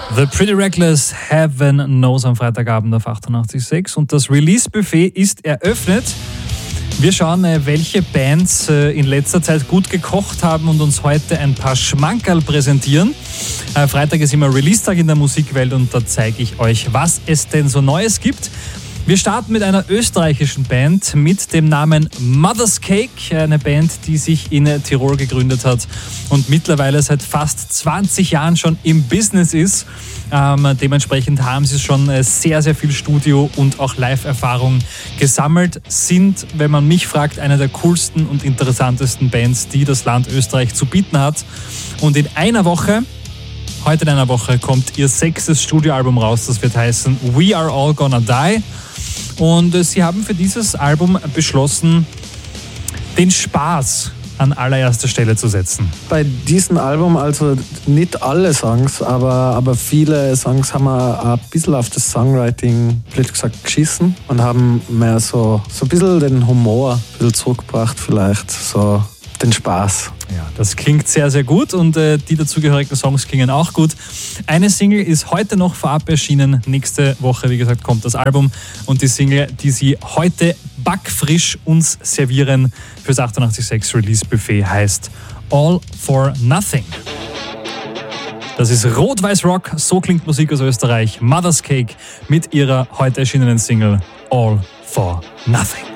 The Pretty Reckless, Heaven Knows am Freitagabend auf 88.6 und das Release-Buffet ist eröffnet. Wir schauen, welche Bands in letzter Zeit gut gekocht haben und uns heute ein paar Schmankerl präsentieren. Freitag ist immer Release-Tag in der Musikwelt und da zeige ich euch, was es denn so Neues gibt. Wir starten mit einer österreichischen Band mit dem Namen Mother's Cake, eine Band, die sich in Tirol gegründet hat und mittlerweile seit fast 20 Jahren schon im Business ist. Dementsprechend haben sie schon sehr, sehr viel Studio- und auch Live-Erfahrung gesammelt, sind, wenn man mich fragt, eine der coolsten und interessantesten Bands, die das Land Österreich zu bieten hat. Und heute in einer Woche, kommt ihr 6. Studioalbum raus, das wird heißen We Are All Gonna Die. Und sie haben für dieses Album beschlossen, den Spaß an allererster Stelle zu setzen. Bei diesem Album, also nicht alle Songs, aber viele Songs haben wir ein bisschen auf das Songwriting, blöd gesagt, geschissen und haben mehr so ein bisschen den Humor ein bisschen zurückgebracht, vielleicht so den Spaß. Ja, das klingt sehr, sehr gut und die dazugehörigen Songs klingen auch gut. Eine Single ist heute noch vorab erschienen. Nächste Woche, wie gesagt, kommt das Album und die Single, die sie heute backfrisch uns servieren fürs 88.6 Release Buffet, heißt All for Nothing. Das ist Rot-Weiß Rock, so klingt Musik aus Österreich. Mother's Cake mit ihrer heute erschienenen Single All for Nothing.